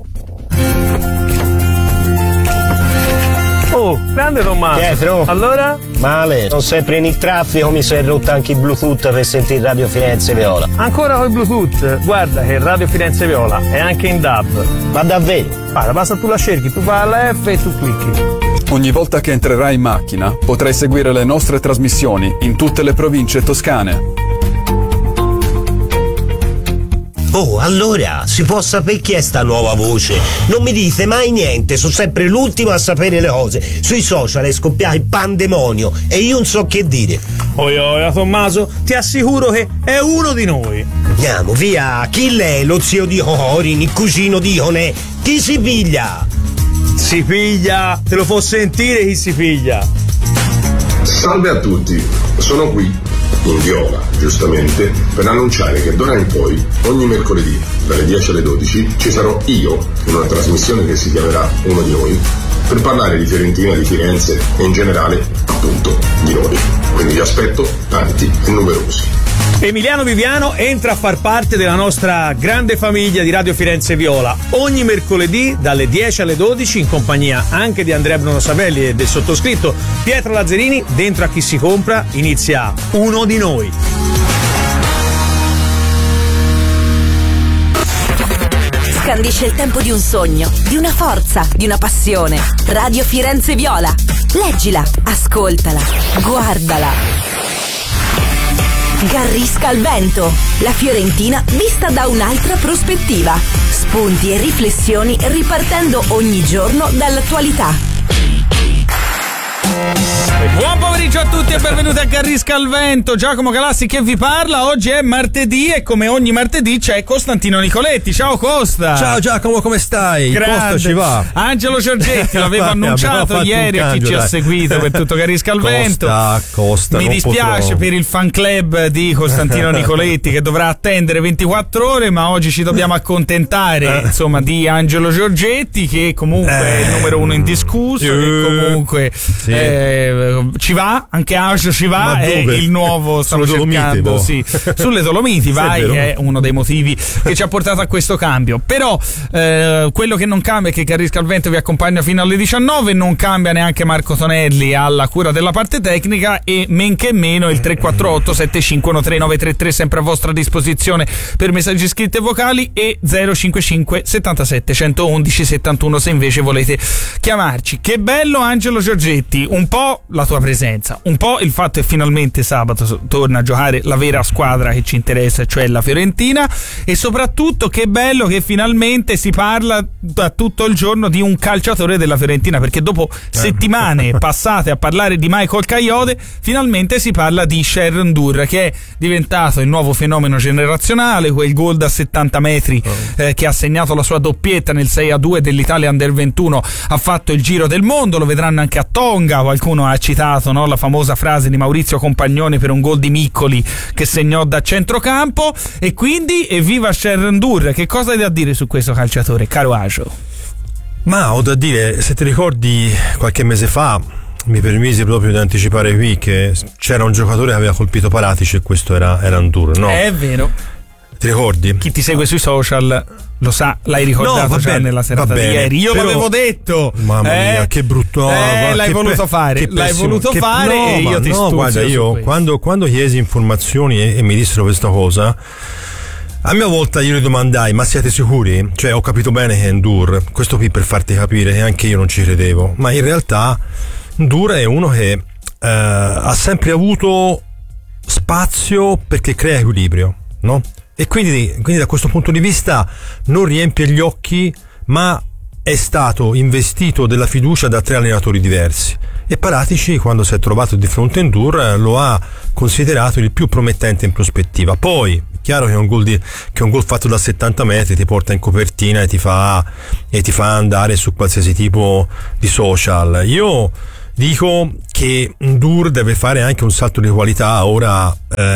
Oh, grande Tommaso. Pietro. Allora? Male, non sempre in il traffico, mi si è rotto anche il Bluetooth per sentire Radio Firenze Viola. Ancora col Bluetooth? Guarda che Radio Firenze Viola è anche in D A B. Ma davvero? Guarda, basta tu la cerchi, tu fai alla F e tu clicchi. Ogni volta che entrerai in macchina potrai seguire le nostre trasmissioni in tutte le province toscane. Oh, allora, si può sapere chi è sta nuova voce? Non mi dite mai niente, sono sempre l'ultimo a sapere le cose. Sui social è scoppiato il pandemonio e io non so che dire. Oi oi, Tommaso, ti assicuro che è uno di noi. Andiamo, via, chi lei? Lo zio di Corin, il cugino di Ionè? Chi si piglia? Si piglia, te lo può sentire chi si piglia. Salve a tutti, sono qui, in viola, giustamente, per annunciare che d'ora in poi, ogni mercoledì, dalle dieci alle dodici, ci sarò io, in una trasmissione che si chiamerà Uno di Noi, per parlare di Fiorentina, di Firenze e in generale, appunto, di noi. Quindi vi aspetto tanti e numerosi. Emiliano Viviano entra a far parte della nostra grande famiglia di Radio Firenze Viola ogni mercoledì dalle dieci alle dodici, in compagnia anche di Andrea Bruno Savelli e del sottoscritto Pietro Lazzarini. Dentro a Chi si compra inizia Uno di Noi. Scandisce il tempo di un sogno, di una forza, di una passione. Radio Firenze Viola. Leggila, ascoltala, guardala. Garrisca al vento, la Fiorentina vista da un'altra prospettiva. Spunti e riflessioni ripartendo ogni giorno dall'attualità. Buon pomeriggio a tutti e benvenuti a Garrisca al vento. Giacomo Galassi che vi parla. Oggi è martedì e come ogni martedì c'è Costantino Nicoletti. Ciao Costa. Ciao Giacomo, come stai? Grande. Costa ci va. Angelo Giorgetti l'avevo annunciato ieri a chi cambio, ci dai. ha seguito per tutto Garrisca al vento. Costa, Costa, Mi non dispiace potrò. per il fan club di Costantino Nicoletti che dovrà attendere ventiquattro ore, ma oggi ci dobbiamo accontentare insomma di Angelo Giorgetti che comunque Eh. è il numero uno indiscusso, che comunque Sì. eh, ci va, anche Angelo ci va, Ma è dove? il nuovo, stavo Sulle Dolomiti, cercando, boh. sì, sulle Dolomiti, Sì, vai, è vero. è uno dei motivi che ci ha portato a questo cambio. Però eh, quello che non cambia è che Garrisca al vento vi accompagna fino alle diciannove, non cambia neanche Marco Tonelli alla cura della parte tecnica e men che meno il tre quattro otto sette cinque uno tre nove tre tre sempre a vostra disposizione per messaggi scritti e vocali e zero cinque cinque settantasette centoundici settantuno se invece volete chiamarci. Che bello Angelo Giorgetti, un po' la tua presenza, un po' il fatto che finalmente sabato so- torna a giocare la vera squadra che ci interessa, cioè la Fiorentina, e soprattutto che bello che finalmente si parla da tutto il giorno di un calciatore della Fiorentina, perché dopo settimane passate a parlare di Michael Kayode finalmente si parla di Sharon Dur, che è diventato il nuovo fenomeno generazionale, quel gol da settanta metri eh, che ha segnato la sua doppietta nel sei a due dell'Italia Under ventuno, ha fatto il giro del mondo, lo vedranno anche a Tonga. Qualcuno ha citato, no, la famosa frase di Maurizio Compagnoni per un gol di Miccoli che segnò da centrocampo, e quindi evviva Sharon Dur. Che cosa hai da dire su questo calciatore, caro Ajo? Ma ho da dire, se ti ricordi qualche mese fa mi permisi proprio di anticipare qui che c'era un giocatore che aveva colpito Paratici e questo era, era Ndur, no? È vero. Ti ricordi? Chi ti segue sui social lo sa, l'hai ricordato No, va già bene, nella serata va di bene, ieri. Io però- l'avevo detto. Mamma mia, eh? che brutto. Eh, guarda, l'hai che voluto pe- fare, che l'hai pessimo, voluto che- fare no, e io ma ti no, stuzzo guarda, su io questo. quando, quando chiesi informazioni e, e mi dissero questa cosa, a mia volta io gli domandai: ma siete sicuri? Cioè, ho capito bene che è Ndur, questo qui per farti capire che anche io non ci credevo, ma in realtà Ndur è uno che eh, ha sempre avuto spazio perché crea equilibrio, no? E quindi, quindi da questo punto di vista non riempie gli occhi, ma è stato investito della fiducia da tre allenatori diversi, e Paratici, quando si è trovato di fronte a Ndur, lo ha considerato il più promettente in prospettiva. Poi chiaro che un gol di, che un gol fatto da settanta metri ti porta in copertina e ti fa e ti fa andare su qualsiasi tipo di social. Io dico che Ndur deve fare anche un salto di qualità ora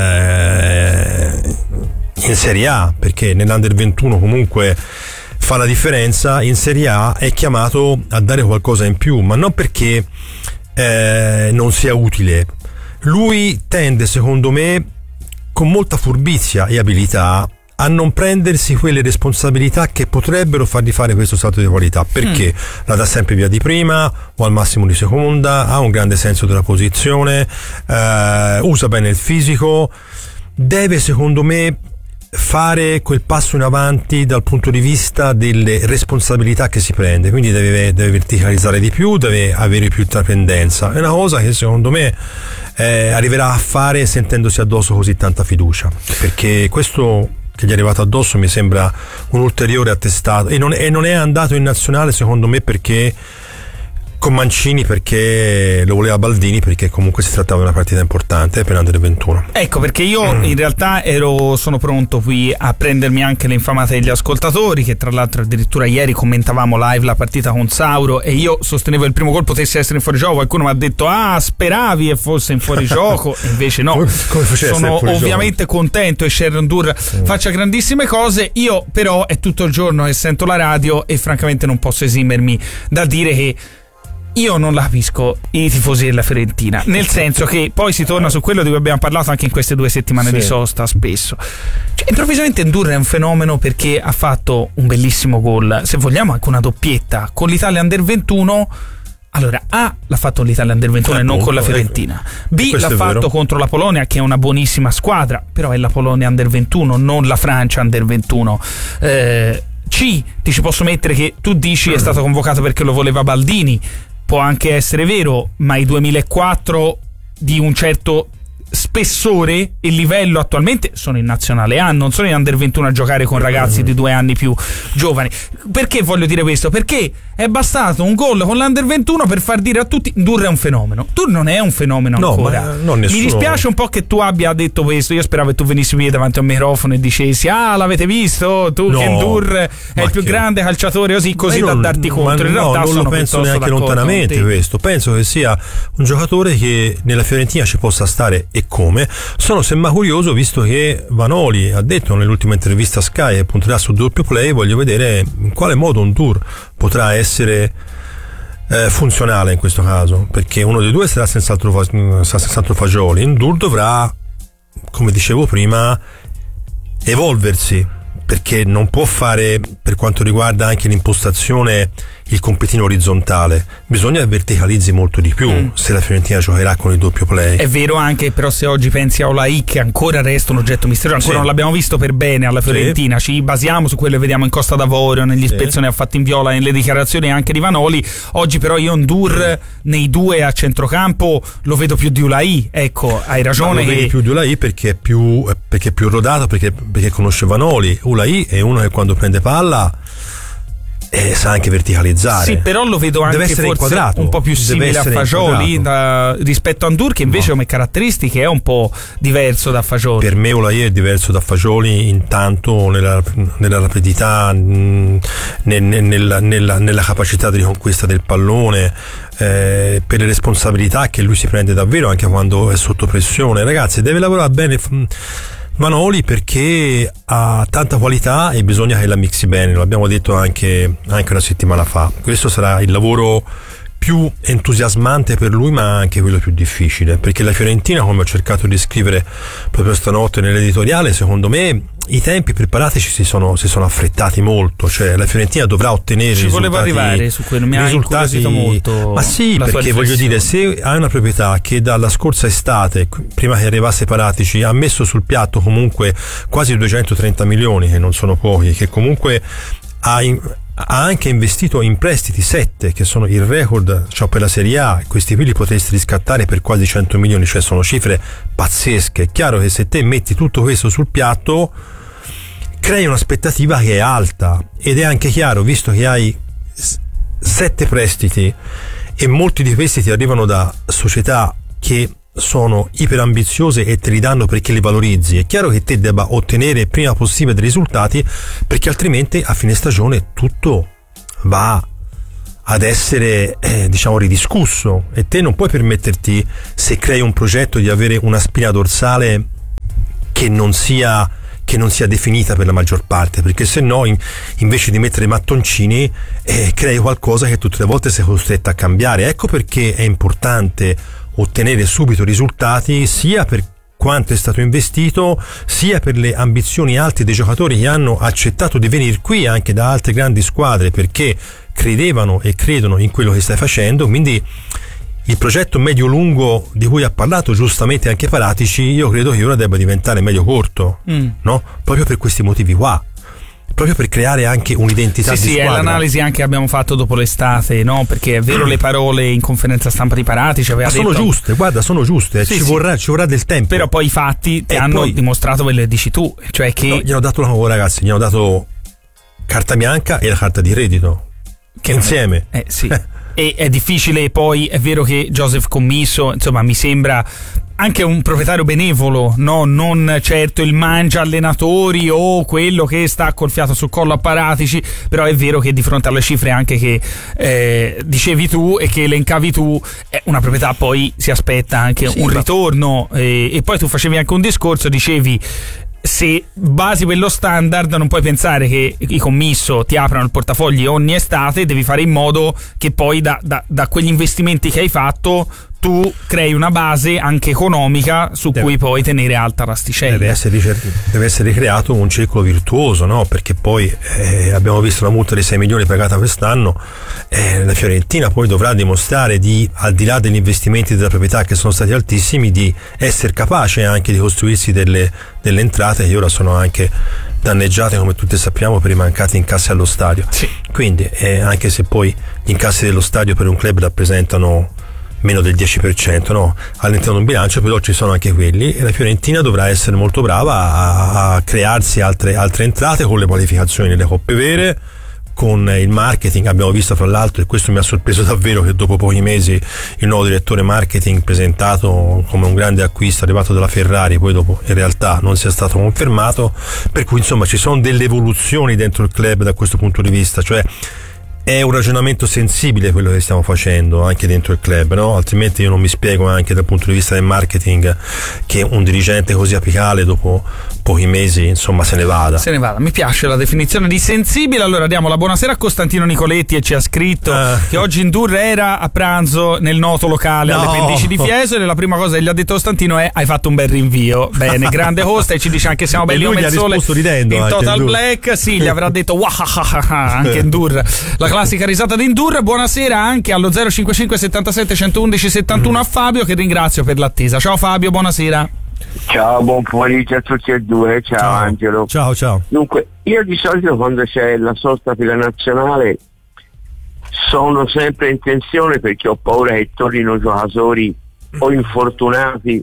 eh, in Serie A, perché nell'Under ventuno comunque fa la differenza. In Serie A è chiamato a dare qualcosa in più, ma non perché eh, non sia utile. Lui tende, secondo me, con molta furbizia e abilità, a non prendersi quelle responsabilità che potrebbero fargli fare questo salto di qualità, perché mm. la dà sempre via di prima o al massimo di seconda, ha un grande senso della posizione, eh, usa bene il fisico, deve, secondo me, fare quel passo in avanti dal punto di vista delle responsabilità che si prende, quindi deve, deve verticalizzare di più, deve avere più intraprendenza. È una cosa che secondo me eh, arriverà a fare sentendosi addosso così tanta fiducia, perché questo che gli è arrivato addosso mi sembra un ulteriore attestato, e non, e non è andato in nazionale secondo me perché con Mancini, perché lo voleva Baldini, perché comunque si trattava di una partita importante per Under ventuno. Ecco perché io mm. in realtà ero sono pronto qui a prendermi anche le infamate degli ascoltatori, che tra l'altro addirittura ieri commentavamo live la partita con Sauro e io sostenevo il primo gol potesse essere in fuorigioco. Qualcuno mi ha detto ah speravi che fosse in fuorigioco e invece no. Come, come sono ovviamente contento e Sharon Dur mm. faccia grandissime cose. Io però è tutto il giorno che sento la radio e francamente non posso esimermi da dire che io non la capisco i tifosi della Fiorentina, nel senso che poi si torna su quello di cui abbiamo parlato anche in queste due settimane sì. di sosta spesso. Cioè, improvvisamente Ndur è un fenomeno perché ha fatto un bellissimo gol, se vogliamo anche una doppietta con l'Italia Under ventuno. Allora, A l'ha fatto l'Italia Under ventuno eh, e non con la Fiorentina. B l'ha fatto vero. contro la Polonia, che è una buonissima squadra, però è la Polonia Under ventuno, non la Francia Under ventuno. Eh, C ti ci posso mettere che tu dici è stato convocato perché lo voleva Baldini. Può anche essere vero, ma i duemilaquattro di un certo spessore e livello attualmente sono in nazionale A, non sono in under ventuno a giocare con ragazzi di due anni più giovani. Perché voglio dire questo? Perché è bastato un gol con l'under ventuno per far dire a tutti Ndur è un fenomeno. Ndur non è un fenomeno no, ancora. Ma non nessuno... Mi dispiace un po' che tu abbia detto questo. Io speravo che tu venissi qui davanti a un microfono e dicessi ah l'avete visto tu no, che Ndur è il più che... grande calciatore così così da non, darti contro. In no, realtà non lo penso neanche lontanamente questo. Penso che sia un giocatore che nella Fiorentina ci possa stare e come. Sono semmai curioso, visto che Vanoli ha detto nell'ultima intervista a Sky che punterà sul doppio play, voglio vedere in quale modo Ndur potrà essere eh, funzionale in questo caso, perché uno dei due sarà senz'altro, sarà senz'altro Fagioli. Ndur dovrà, come dicevo prima, evolversi, perché non può fare, per quanto riguarda anche l'impostazione, il compitino orizzontale. Bisogna che verticalizzi molto di più mm. se la Fiorentina giocherà con il doppio play. È vero anche, però se oggi pensi a Olai, che ancora resta un oggetto misterioso, ancora sì. non l'abbiamo visto per bene alla Fiorentina, sì. ci basiamo su quello che vediamo in Costa d'Avorio, negli sì. ispezioni fatti in viola, nelle dichiarazioni anche di Vanoli. Oggi però io Ndur mm. nei due a centrocampo lo vedo più di Olai, ecco, hai ragione. Ma lo vedi più di Olai perché è più, perché è più rodato, perché, perché conosce Vanoli. Olai è uno che quando prende palla e sa anche verticalizzare. Sì, però lo vedo anche deve essere forse inquadrato, un po' più simile a Fagioli da, rispetto a Ndur, che invece no. come caratteristiche è un po' diverso da Fagioli. Per me Olai è diverso da Fagioli intanto nella, nella rapidità, nel, nella, nella, nella capacità di riconquista del pallone, eh, per le responsabilità che lui si prende davvero anche quando è sotto pressione. Ragazzi, deve lavorare bene Vanoli perché ha tanta qualità e bisogna che la mixi bene, lo abbiamo detto anche, anche una settimana fa. Questo sarà il lavoro più entusiasmante per lui, ma anche quello più difficile, perché la Fiorentina, come ho cercato di scrivere proprio stanotte nell'editoriale, secondo me i tempi preparatici si sono, si sono affrettati molto, cioè la Fiorentina dovrà ottenere ci risultati, volevo arrivare su quello, mi ha incuriosito molto. Ma sì, perché voglio dire, se hai una proprietà che dalla scorsa estate, prima che arrivasse Paratici, ha messo sul piatto comunque quasi duecentotrenta milioni, che non sono pochi, che comunque ha in, ha anche investito in prestiti sette, che sono il record, cioè per la Serie A, questi qui li potresti riscattare per quasi cento milioni, cioè sono cifre pazzesche. È chiaro che se te metti tutto questo sul piatto crei un'aspettativa che è alta, ed è anche chiaro, visto che hai sette prestiti e molti di questi ti arrivano da società che sono iperambiziose e te li danno perché li valorizzi, è chiaro che te debba ottenere il prima possibile dei risultati, perché altrimenti a fine stagione tutto va ad essere eh, diciamo ridiscusso, e te non puoi permetterti, se crei un progetto, di avere una spina dorsale che non sia che non sia definita per la maggior parte, perché se no in, invece di mettere mattoncini eh, crei qualcosa che tutte le volte sei costretto a cambiare. Ecco perché è importante ottenere subito risultati, sia per quanto è stato investito, sia per le ambizioni alte dei giocatori che hanno accettato di venire qui anche da altre grandi squadre, perché credevano e credono in quello che stai facendo. Quindi il progetto medio-lungo di cui ha parlato giustamente anche Paratici, io credo che ora debba diventare medio-corto, mm. no? Proprio per questi motivi qua, proprio per creare anche un'identità sì, di sì, squadra. È l'analisi anche che abbiamo fatto dopo l'estate, no? Perché è vero, le parole in conferenza stampa di Paratici aveva Ma sono detto... giuste, guarda, sono giuste, sì, ci, sì. Vorrà, ci vorrà del tempo. Però poi i fatti ti e hanno poi... dimostrato quello che dici tu, cioè che... No, gli hanno dato, oh, ragazzi, gli hanno dato carta bianca e la carta di credito, che insieme. Eh sì. E è difficile, poi è vero che Joseph Commisso, insomma, mi sembra anche un proprietario benevolo, no? Non certo il mangia allenatori o quello che sta col fiato sul collo a Paratici, però è vero che di fronte alle cifre anche che eh, dicevi tu e che elencavi tu, è una proprietà poi si aspetta anche sì, un ma... ritorno, eh, e poi tu facevi anche un discorso, dicevi se basi quello standard non puoi pensare che i Commisso ti aprano il portafogli ogni estate, devi fare in modo che poi da, da, da quegli investimenti che hai fatto tu crei una base anche economica su deve, cui poi tenere alta l'asticella. Deve essere, deve essere creato un circolo virtuoso, no? Perché poi eh, abbiamo visto la multa di sei milioni pagata quest'anno, eh, la Fiorentina poi dovrà dimostrare di, al di là degli investimenti della proprietà che sono stati altissimi, di essere capace anche di costruirsi delle, delle entrate che ora sono anche danneggiate, come tutti sappiamo, per i mancati incassi allo stadio. Sì. Quindi eh, anche se poi gli incassi dello stadio per un club rappresentano meno del dieci per cento, no? All'interno di un bilancio, però ci sono anche quelli, e la Fiorentina dovrà essere molto brava a, a crearsi altre, altre entrate con le qualificazioni nelle coppe vere, con il marketing. Abbiamo visto fra l'altro, e questo mi ha sorpreso davvero, che dopo pochi mesi il nuovo direttore marketing, presentato come un grande acquisto arrivato dalla Ferrari, poi dopo in realtà non sia stato confermato, per cui insomma ci sono delle evoluzioni dentro il club da questo punto di vista, cioè è un ragionamento sensibile quello che stiamo facendo anche dentro il club, no? Altrimenti io non mi spiego anche dal punto di vista del marketing che un dirigente così apicale dopo pochi mesi insomma se ne vada. Se ne vada, mi piace la definizione di sensibile. Allora diamo la buonasera a Costantino Nicoletti, e ci ha scritto uh. che oggi Ndur era a pranzo nel noto locale no. alle pendici di Fiesole, e la prima cosa che gli ha detto Costantino è: hai fatto un bel rinvio. Bene, grande host, e ci dice anche siamo belli come il sole ridendo, in Total Black. Sì, gli avrà detto wahahaha anche Ndur, la classica risata di Ndur. Buonasera anche allo zero cinquantacinque settantasette centoundici settantuno a Fabio, che ringrazio per l'attesa. Ciao Fabio, buonasera. Ciao, buon pomeriggio a tutti e due. Ciao, ciao Angelo. Ciao, ciao. Dunque, io di solito quando c'è la sosta per la nazionale sono sempre in tensione, perché ho paura che tornino giocatori o infortunati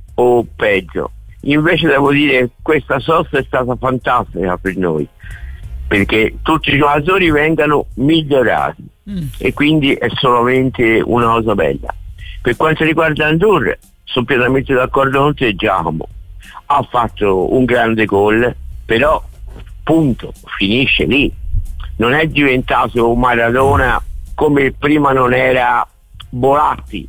o peggio. Invece devo dire che questa sosta è stata fantastica per noi, perché tutti i giocatori vengano migliorati mm. e quindi è solamente una cosa bella. Per quanto riguarda Ndur, sono pienamente d'accordo con te, Giacomo. Ha fatto un grande gol, però punto, finisce lì. Non è diventato un Maradona come prima non era Bolatti.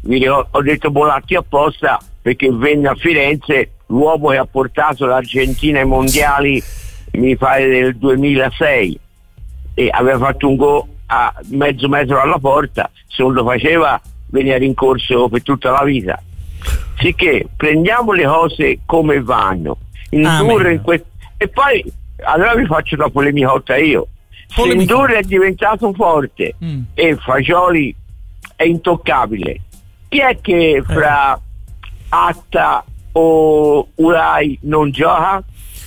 Ho detto Bolatti apposta perché venne a Firenze l'uomo che ha portato l'Argentina ai mondiali, mi pare del duemilasei, e aveva fatto un gol a mezzo metro alla porta. Se non lo faceva veniva rincorso per tutta la vita. Sicché prendiamo le cose come vanno. Ndur in que- e poi allora vi faccio una polemicotta io. Se Ndur è diventato forte mm. e Fagioli è intoccabile, chi è che fra eh. Atta o Ulai non gioca?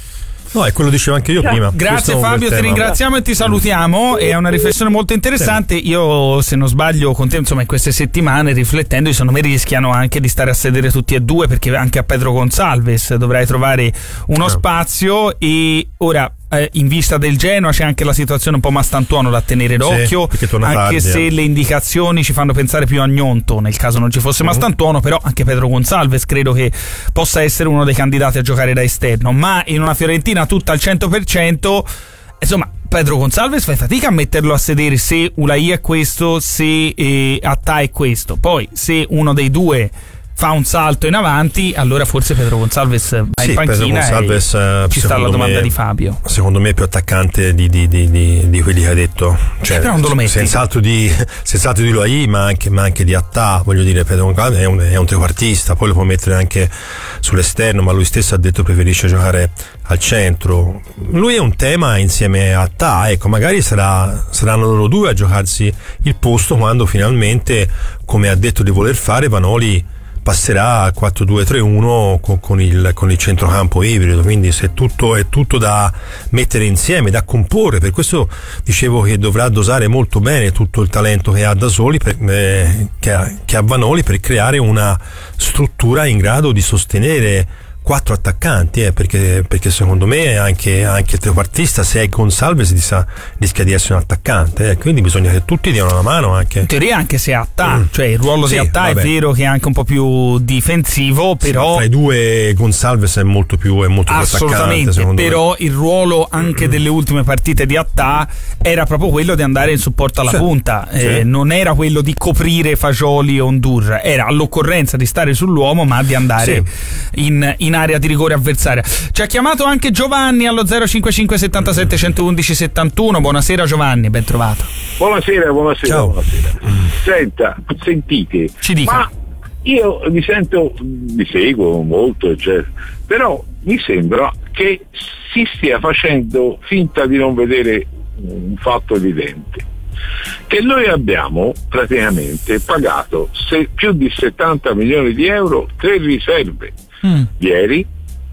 No, è quello che dicevo anche io prima. Grazie Fabio, ti ringraziamo e ti salutiamo. È una riflessione molto interessante. Io, se non sbaglio, con te, insomma, in queste settimane, riflettendo, secondo me rischiano anche di stare a sedere tutti e due, perché anche a Pedro Gonçalves dovrai trovare uno no. spazio. E ora, eh, in vista del Genoa, c'è anche la situazione un po' Mastantuono da tenere d'occhio, sì, anche tardi, se eh. le indicazioni ci fanno pensare più a Gnonto nel caso non ci fosse uh-huh. Mastantuono. Però anche Pedro Gonçalves credo che possa essere uno dei candidati a giocare da esterno, ma in una Fiorentina tutta al cento per cento, insomma Pedro Gonçalves fai fatica a metterlo a sedere se Ulai è questo, se eh, Attà è questo. Poi se uno dei due fa un salto in avanti, allora forse Pedro Gonçalves va sì, in panchina. Pedro Gonçalves, ci sta la domanda me, di Fabio. Secondo me è più attaccante di, di, di, di, di quelli che hai detto, cioè, però non lo metti. Senz'altro di, senz'altro di Ulai, ma anche, ma anche di Attà. Voglio dire, Pedro Gonçalves è un, è un trequartista, poi lo può mettere anche sull'esterno, ma lui stesso ha detto preferisce giocare al centro. Lui è un tema insieme a Attà, ecco, magari sarà, saranno loro due a giocarsi il posto quando finalmente, come ha detto di voler fare, Vanoli passerà al quattro due tre uno con, con, il, con il centrocampo ibrido. Quindi se tutto è tutto da mettere insieme, da comporre. Per questo dicevo che dovrà dosare molto bene tutto il talento che ha da soli per, eh, che, ha, che ha Vanoli, per creare una struttura in grado di sostenere quattro attaccanti, eh, perché, perché secondo me anche, anche il trequartista, se è Gonçalves, sa, rischia di essere un attaccante, eh, quindi bisogna che tutti diano una mano anche. In teoria anche se Attà, mm. cioè il ruolo sì, di Attà è vero che è anche un po' più difensivo, però sì, tra i due Gonçalves è molto più, è molto più attaccante, secondo però me. Il ruolo anche delle ultime partite di Attà era proprio quello di andare in supporto alla sì. punta, sì. Eh, non era quello di coprire Fagioli o Ndur, era all'occorrenza di stare sull'uomo ma di andare sì. in, in area di rigore avversaria. Ci ha chiamato anche Giovanni allo zero cinquantacinque settantasette centoundici settantuno. Buonasera Giovanni, ben trovato. Buonasera, buonasera, Ciao. buonasera. Senta, sentite, ci dica. Ma io mi sento, mi seguo molto, eccetera, però mi sembra che si stia facendo finta di non vedere un fatto evidente, che noi abbiamo praticamente pagato se, più di settanta milioni di euro, tre riserve. Mm. Ieri,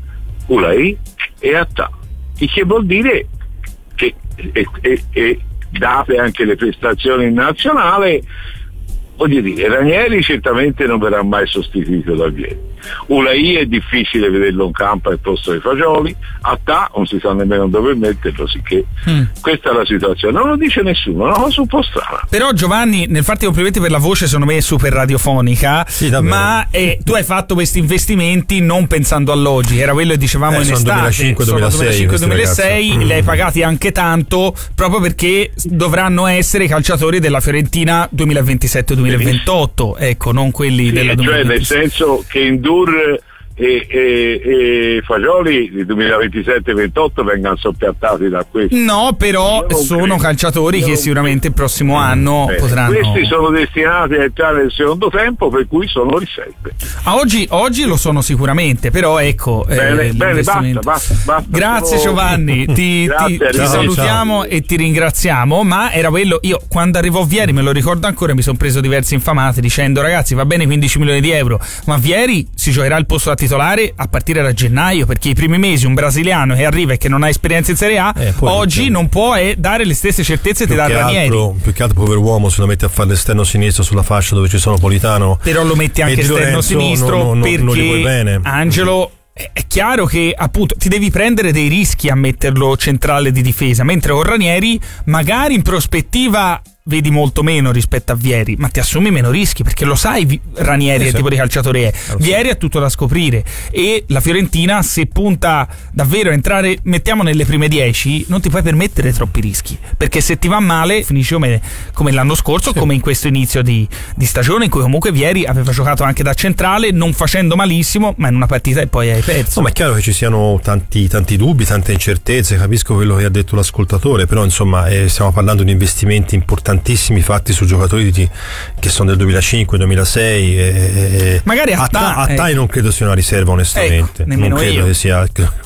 Ulai e Attà, il che vuol dire che e, e, e date anche le prestazioni in nazionale voglio dire, Ranieri certamente non verrà mai sostituito da Vieri. Ulai è difficile vederlo in campo al posto dei Fagioli, Attà non si sa nemmeno dove metterlo, sicché mm. questa è la situazione, non lo dice nessuno, è una cosa un po' strana. Però Giovanni, nel farti complimenti per la voce, secondo me è super radiofonica, sì, ma eh, tu hai fatto questi investimenti non pensando all'oggi, era quello che dicevamo eh, in estate, duemilacinque duemilasei, mm. li hai pagati anche tanto proprio perché dovranno essere i calciatori della Fiorentina duemilaventisette duemilaventotto, ecco, non quelli sì, della duemilaventisette. Cioè nel senso che Indur e, e, e Fagioli di duemilaventisette ventotto vengano soppiattati da questi. No, però sono credo. calciatori che sicuramente il prossimo anno Beh, potranno. Questi sono destinati a entrare nel secondo tempo, per cui sono riserve. A oggi, oggi lo sono sicuramente, però ecco. Bene, eh, bene basta, basta, basta. Grazie solo... Giovanni, ti, Grazie, ti, ti salutiamo ciao. E ti ringraziamo. Ma era quello, io quando arrivò Vieri, me lo ricordo ancora, mi sono preso diverse infamate dicendo ragazzi va bene quindici milioni di euro, ma Vieri si giocherà il posto da titolare a partire da gennaio, perché i primi mesi un brasiliano che arriva e che non ha esperienza in Serie A eh, oggi non, non può eh, dare le stesse certezze che dà Ranieri. Più che altro povero uomo se lo metti a fare l'esterno sinistro sulla fascia dove ci sono Politano, però lo metti anche esterno sinistro non, non, perché non gli vuoi bene. Angelo, è chiaro che appunto ti devi prendere dei rischi a metterlo centrale di difesa, mentre con Ranieri magari in prospettiva vedi molto meno rispetto a Vieri, ma ti assumi meno rischi perché lo sai Ranieri che tipo di calciatore è. Vieri ha tutto da scoprire e la Fiorentina, se punta davvero a entrare, mettiamo nelle prime dieci, non ti puoi permettere troppi rischi, perché se ti va male finisci come, come l'anno scorso, sì. come in questo inizio di, di stagione in cui comunque Vieri aveva giocato anche da centrale, non facendo malissimo, ma in una partita e poi hai perso. No, ma è chiaro che ci siano tanti, tanti dubbi, tante incertezze, capisco quello che ha detto l'ascoltatore, però insomma eh, stiamo parlando di investimenti importanti fatti su giocatori di, che sono del duemilacinque duemilasei e, e magari a Tai non credo sia una riserva onestamente, ecco, non credo io. che sia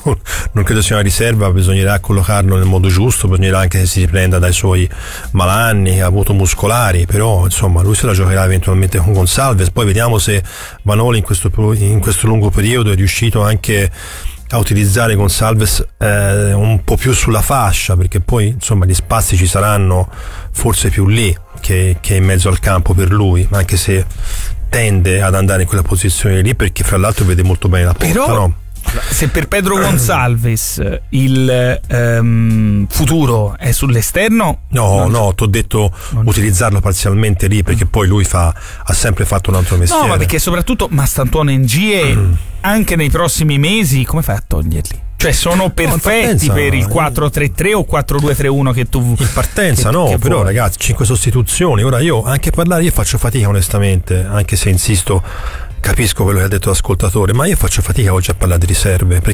non credo sia una riserva, bisognerà collocarlo nel modo giusto, bisognerà anche che si riprenda dai suoi malanni che ha avuto muscolari, però insomma lui se la giocherà eventualmente con Gonçalves, poi vediamo se Vanoli in questo, in questo lungo periodo è riuscito anche a utilizzare Gonçalves eh, un po' più sulla fascia, perché poi insomma gli spazi ci saranno forse più lì che, che in mezzo al campo per lui, ma anche se tende ad andare in quella posizione lì perché fra l'altro vede molto bene la porta. Però no? Se per Pedro Gonçalves il um, futuro è sull'esterno, no, non... no, ti ho detto non utilizzarlo parzialmente lì perché mm. poi lui fa, ha sempre fatto un altro mestiere. No, ma perché soprattutto Mastantuono N G E mm. anche nei prossimi mesi come fai a toglierli? Cioè sono perfetti no, per il quattro tre tre o quattro due tre uno che tu in partenza che, no che però vuoi. Ragazzi cinque sostituzioni, ora io anche parlare io faccio fatica onestamente, anche se insisto, capisco quello che ha detto l'ascoltatore, ma io faccio fatica oggi a parlare di riserve perché